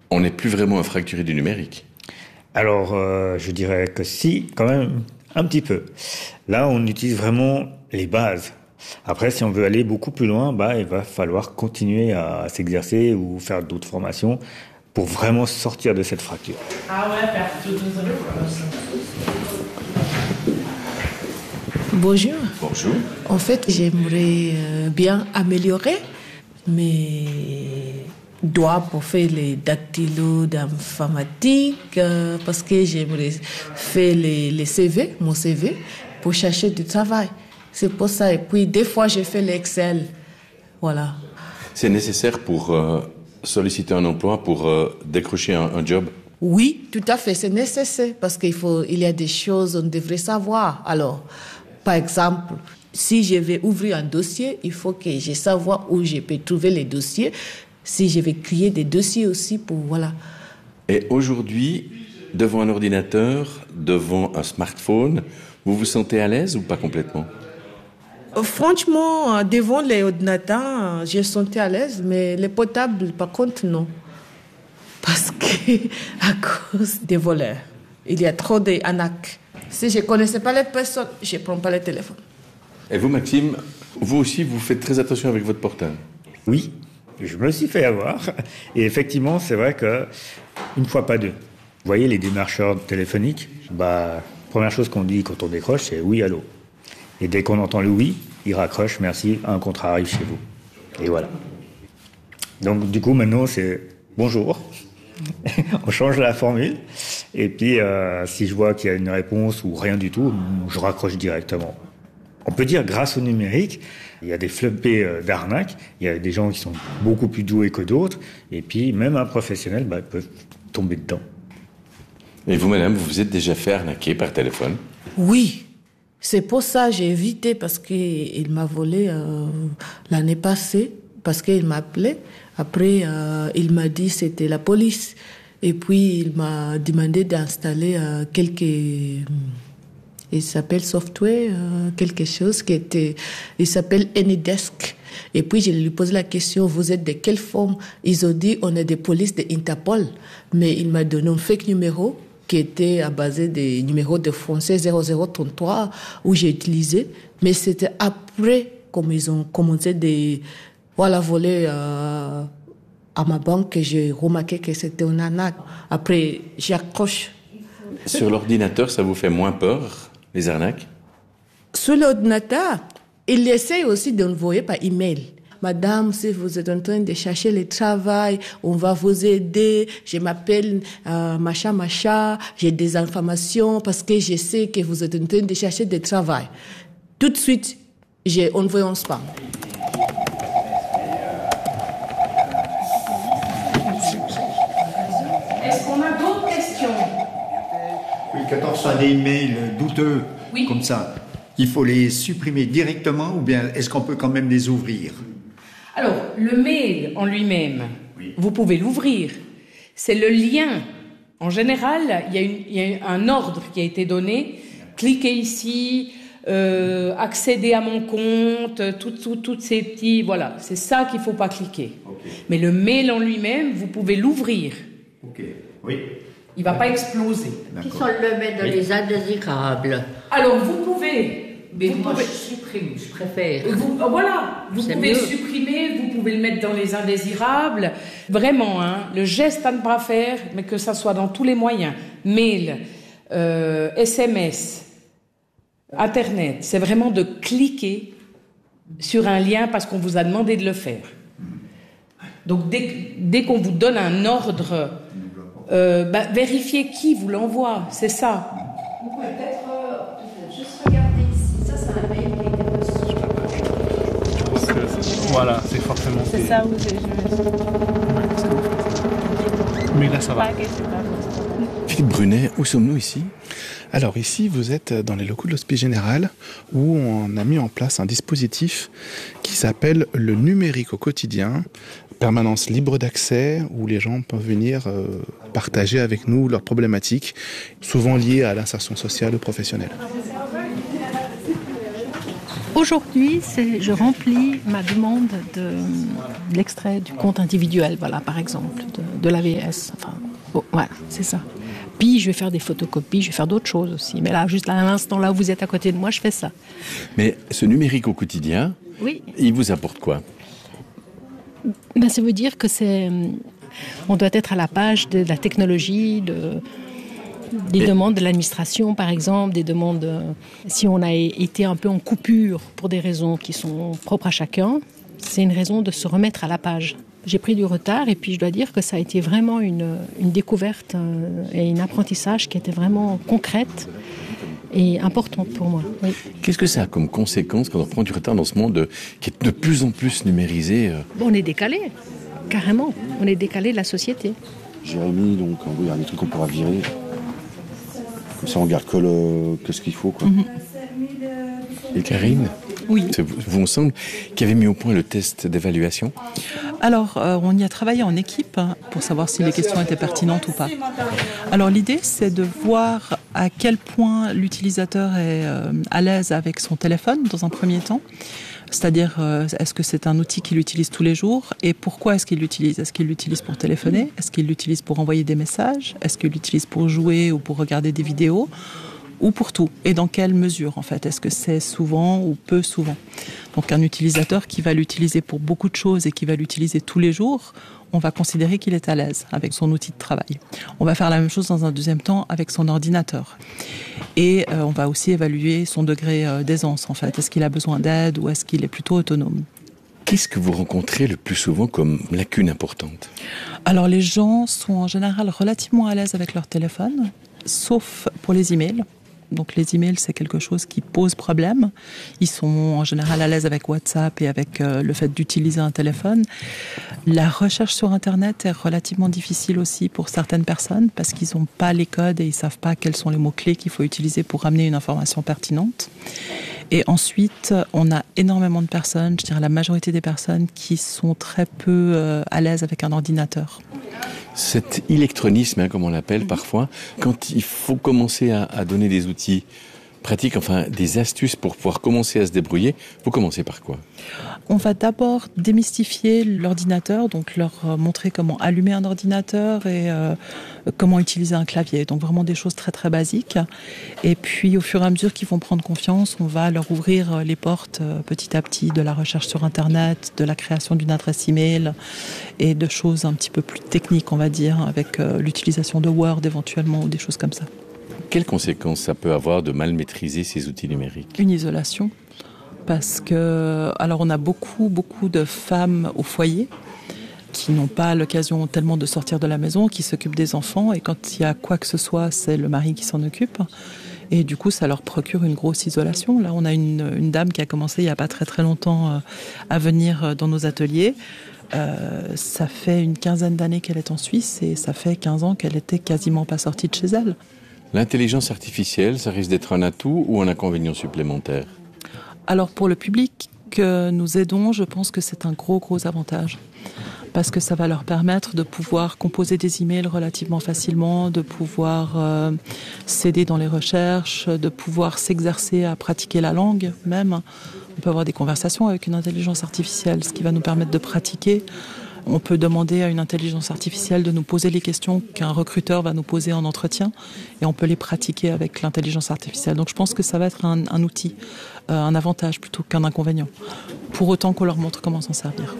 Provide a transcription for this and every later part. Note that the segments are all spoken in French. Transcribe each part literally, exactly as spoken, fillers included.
On n'est plus vraiment un fracturé du numérique. Alors, euh, je dirais que si, quand même, un petit peu. Là, on utilise vraiment les bases. Après, si on veut aller beaucoup plus loin, bah, il va falloir continuer à, à s'exercer ou faire d'autres formations pour vraiment sortir de cette fracture. Ah ouais, partout. Bonjour. Bonjour. En fait, j'aimerais euh, bien améliorer mes doigts pour faire les dactylos d'informatique euh, parce que j'aimerais faire les, les C V, mon C V, pour chercher du travail. C'est pour ça. Et puis, des fois, je fais l'Excel. Voilà. C'est nécessaire pour euh, solliciter un emploi, pour euh, décrocher un, un job? Oui, tout à fait. C'est nécessaire parce qu'il faut, il y a des choses qu'on devrait savoir. Alors, par exemple, si je vais ouvrir un dossier, il faut que je sache où je peux trouver les dossiers. Si je vais créer des dossiers aussi pour, voilà. Et aujourd'hui, devant un ordinateur, devant un smartphone, vous vous sentez à l'aise ou pas complètement? Franchement, devant les ordinateurs, je me sentais à l'aise, mais les portables, par contre, non. Parce que, à cause des voleurs, il y a trop d'arnaques. Si je ne connaissais pas les personnes, je ne prends pas le téléphone. Et vous, Maxime, vous aussi, vous faites très attention avec votre portable? Oui, je me suis fait avoir. Et effectivement, c'est vrai que une fois pas deux. Vous voyez, les démarcheurs téléphoniques, bah, première chose qu'on dit quand on décroche, c'est oui, allô. Et dès qu'on entend le oui, ils raccrochent, merci, un contrat arrive chez vous. Et voilà. Donc, du coup, maintenant, c'est bonjour. On change la formule. Et puis, euh, si je vois qu'il y a une réponse ou rien du tout, je raccroche directement. On peut dire, grâce au numérique, il y a des flopés euh, d'arnaques. Il y a des gens qui sont beaucoup plus doués que d'autres. Et puis, même un professionnel bah, peut tomber dedans. Et vous, madame, vous vous êtes déjà fait arnaquer par téléphone? Oui. C'est pour ça que j'ai évité, parce qu'il m'a volé euh, l'année passée, parce qu'il m'a appelé. Après, euh, il m'a dit que c'était la police. Et puis, il m'a demandé d'installer euh, quelques... Il s'appelle software, euh, quelque chose qui était... Il s'appelle AnyDesk. Et puis, je lui posé la question, vous êtes de quelle forme? Ils ont dit, on est des polices de Interpol. Mais il m'a donné un fake numéro qui était à base des numéros de français zéro zéro trente-trois, où j'ai utilisé. Mais c'était après, comme ils ont commencé de voilà, voler euh, à ma banque, que j'ai remarqué que c'était une arnaque. Après, j'accroche. Sur l'ordinateur, ça vous fait moins peur, les arnaques? Sur l'ordinateur, il essaie aussi d'envoyer par email. Madame, si vous êtes en train de chercher le travail, on va vous aider. Je m'appelle euh, Macha Macha, j'ai des informations parce que je sais que vous êtes en train de chercher du travail. Tout de suite, j'ai envoyé un spam. Est-ce qu'on a d'autres questions? Oui, quand on reçoit des mails douteux oui. comme ça, il faut les supprimer directement ou bien est-ce qu'on peut quand même les ouvrir? Alors, le mail en lui-même, oui. Vous pouvez l'ouvrir. C'est le lien. En général, il y a, une, il y a un ordre qui a été donné. Cliquez ici, euh, accéder à mon compte, toutes tout, tout ces petits... Voilà, c'est ça qu'il ne faut pas cliquer. Okay. Mais le mail en lui-même, vous pouvez l'ouvrir. Ok, oui. Il ne va pas exploser. Si on le met dans oui. les indésirables. Alors, vous pouvez... Mais vous moi, pouvez... je supprime, je préfère. Vous, voilà, vous c'est pouvez mieux. supprimer, vous pouvez le mettre dans les indésirables. Vraiment, hein, le geste à ne pas faire, mais que ça soit dans tous les moyens. Mail, euh, S M S, Internet, c'est vraiment de cliquer sur un lien parce qu'on vous a demandé de le faire. Donc, dès, dès qu'on vous donne un ordre, euh, bah, vérifiez qui vous l'envoie, c'est ça. Vous pouvez peut-être euh, juste regarder ici. Ça, c'est un mail qui a été reçu. Voilà, c'est forcément... C'est ça où j'ai... Mais là, ça va. Philippe Brunet, où sommes-nous ici? Alors ici, vous êtes dans les locaux de l'Hospice Général où on a mis en place un dispositif qui s'appelle le numérique au quotidien, permanence libre d'accès où les gens peuvent venir euh, partager avec nous leurs problématiques, souvent liées à l'insertion sociale ou professionnelle. Aujourd'hui, c'est, je remplis ma demande de, de l'extrait du compte individuel, voilà, par exemple, de, de l'A V S. Enfin, bon, voilà, c'est ça. Puis je vais faire des photocopies, je vais faire d'autres choses aussi. Mais là, juste à l'instant là où vous êtes à côté de moi, je fais ça. Mais ce numérique au quotidien, oui. Il vous apporte quoi ? Ben, ça veut dire que c'est, on doit être à la page de la technologie, de, des Et... demandes de l'administration, par exemple, des demandes. De, si on a été un peu en coupure pour des raisons qui sont propres à chacun, c'est une raison de se remettre à la page. J'ai pris du retard et puis je dois dire que ça a été vraiment une, une découverte et un apprentissage qui était vraiment concrète et importante pour moi. Oui. Qu'est-ce que ça a comme conséquence quand on prend du retard dans ce monde qui est de plus en plus numérisé ? Bon, on est décalé, carrément. On est décalé de la société. Jérémy, donc il y a des trucs qu'on pourra virer. Comme ça on garde que, le, que ce qu'il faut, quoi. Et Karine ? Oui. Vous me semble qui avait mis au point le test d'évaluation ? Alors, euh, on y a travaillé en équipe hein, pour savoir si les questions étaient pertinentes ou pas. Alors, l'idée, c'est de voir à quel point l'utilisateur est euh, à l'aise avec son téléphone dans un premier temps. C'est-à-dire, euh, est-ce que c'est un outil qu'il utilise tous les jours et pourquoi est-ce qu'il l'utilise ? Est-ce qu'il l'utilise pour téléphoner ? Est-ce qu'il l'utilise pour envoyer des messages ? Est-ce qu'il l'utilise pour jouer ou pour regarder des vidéos ? Ou pour tout ? Et dans quelle mesure, en fait ? Est-ce que c'est souvent ou peu souvent ? Donc, un utilisateur qui va l'utiliser pour beaucoup de choses et qui va l'utiliser tous les jours, on va considérer qu'il est à l'aise avec son outil de travail. On va faire la même chose dans un deuxième temps avec son ordinateur. Et euh, on va aussi évaluer son degré euh, d'aisance, en fait. Est-ce qu'il a besoin d'aide ou est-ce qu'il est plutôt autonome ? Qu'est-ce que vous rencontrez le plus souvent comme lacune importante ? Alors, les gens sont en général relativement à l'aise avec leur téléphone, sauf pour les emails. Donc les emails, c'est quelque chose qui pose problème. Ils sont en général à l'aise avec WhatsApp et avec euh, le fait d'utiliser un téléphone. La recherche sur Internet est relativement difficile aussi pour certaines personnes parce qu'ils n'ont pas les codes et ils ne savent pas quels sont les mots-clés qu'il faut utiliser pour ramener une information pertinente. Et ensuite, on a énormément de personnes, je dirais la majorité des personnes, qui sont très peu euh, à l'aise avec un ordinateur. Cet électronisme, hein, comme on l'appelle mmh. parfois, quand il faut commencer à, à donner des outils pratiques, enfin des astuces pour pouvoir commencer à se débrouiller, vous commencez par quoi ? On va d'abord démystifier l'ordinateur, donc leur montrer comment allumer un ordinateur et euh, comment utiliser un clavier. Donc vraiment des choses très très basiques. Et puis au fur et à mesure qu'ils vont prendre confiance, on va leur ouvrir les portes euh, petit à petit de la recherche sur Internet, de la création d'une adresse email et de choses un petit peu plus techniques, on va dire, avec euh, l'utilisation de Word éventuellement ou des choses comme ça. Quelles conséquences ça peut avoir de mal maîtriser ces outils numériques ? Une isolation. Parce que, alors on a beaucoup, beaucoup de femmes au foyer qui n'ont pas l'occasion tellement de sortir de la maison, qui s'occupent des enfants, et quand il y a quoi que ce soit, c'est le mari qui s'en occupe. Et du coup, ça leur procure une grosse isolation. Là, on a une, une dame qui a commencé il n'y a pas très très longtemps à venir dans nos ateliers. Euh, ça fait une quinzaine d'années qu'elle est en Suisse et ça fait quinze ans qu'elle n'était quasiment pas sortie de chez elle. L'intelligence artificielle, ça risque d'être un atout ou un inconvénient supplémentaire ? Alors pour le public que nous aidons, je pense que c'est un gros gros avantage. Parce que ça va leur permettre de pouvoir composer des emails relativement facilement, de pouvoir euh, s'aider dans les recherches, de pouvoir s'exercer à pratiquer la langue même. On peut avoir des conversations avec une intelligence artificielle, ce qui va nous permettre de pratiquer. On peut demander à une intelligence artificielle de nous poser les questions qu'un recruteur va nous poser en entretien et on peut les pratiquer avec l'intelligence artificielle. Donc je pense que ça va être un, un outil, euh, un avantage plutôt qu'un inconvénient, pour autant qu'on leur montre comment s'en servir.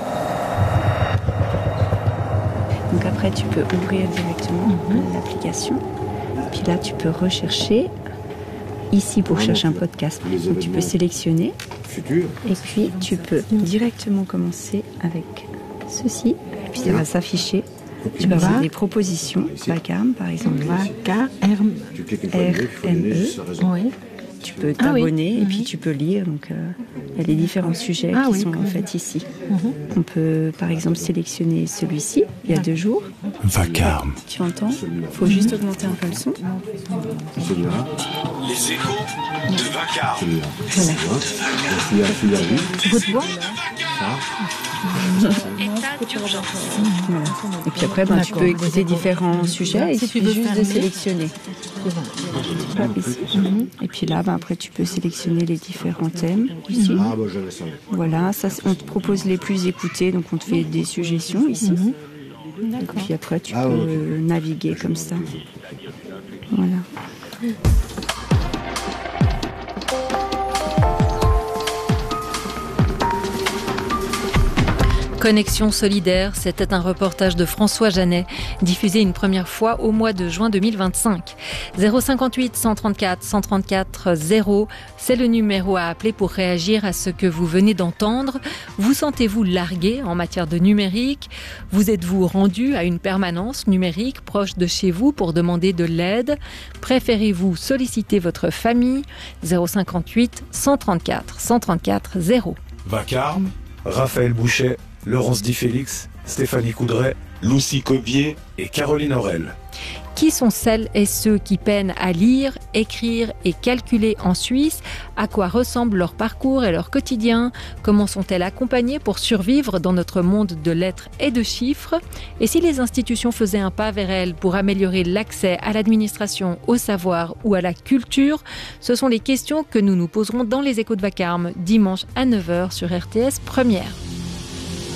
Donc après tu peux ouvrir directement mm-hmm. l'application, puis là tu peux rechercher. Ici, pour chercher un podcast, donc tu peux sélectionner et puis tu peux directement commencer avec ceci, et puis ça va s'afficher. Tu peux avoir des propositions, Vacarme par exemple. Vacarme. R M E. Oui. Tu peux t'abonner ah oui. et puis tu peux lire. Donc, euh, il y a les différents sujets ah qui oui, sont en fait ici. Mm-hmm. On peut par exemple sélectionner celui-ci, il y a deux jours. Vacarme. Tu entends ? Il faut juste augmenter un peu le son. Les échos de Vacarme. Voilà. Votre voix ? État d'urgence. Voilà. Et puis après, ben, tu peux écouter différents sujets et il suffit juste de sélectionner. Hop, ici. Mhm. Et puis là, ben, après, tu peux sélectionner les différents thèmes. Ici. Ah, bah, je laisse ça. Voilà, ça, on te propose les plus écoutés, donc on te fait des suggestions ici. Mhm. Et puis après, tu ah, peux ouais. naviguer comme ça. Voilà. Connexion solidaire, c'était un reportage de François Janet, diffusé une première fois au mois de juin deux mille vingt-cinq. zéro cinquante-huit cent trente-quatre cent trente-quatre zéro, c'est le numéro à appeler pour réagir à ce que vous venez d'entendre. Vous sentez-vous largué en matière de numérique ? Vous êtes-vous rendu à une permanence numérique proche de chez vous pour demander de l'aide ? Préférez-vous solliciter votre famille ? zéro cinquante-huit cent trente-quatre cent trente-quatre zéro. Vacarme, Raphaël Bouchet, Laurence Di Félix, Stéphanie Coudray, Lucie Cobier et Caroline Aurel. Qui sont celles et ceux qui peinent à lire, écrire et calculer en Suisse ? À quoi ressemble leur parcours et leur quotidien ? Comment sont-elles accompagnées pour survivre dans notre monde de lettres et de chiffres ? Et si les institutions faisaient un pas vers elles pour améliorer l'accès à l'administration, au savoir ou à la culture ? Ce sont les questions que nous nous poserons dans les Échos de Vacarme, dimanche à neuf heures sur R T S Première.